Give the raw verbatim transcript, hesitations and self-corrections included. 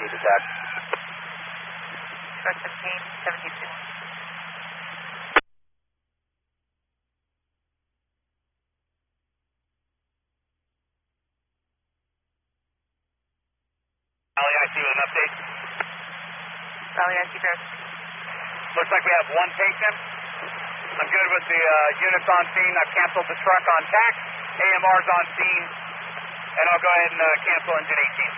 need attack. Truck fifteen, seventeen two. Valley I C, an update. Valley I C, Paris. Looks like we have one patient. I'm good with the uh, units on scene. I've canceled the truck on tack. A M R's on scene. And I'll go ahead and uh, cancel engine eighteen.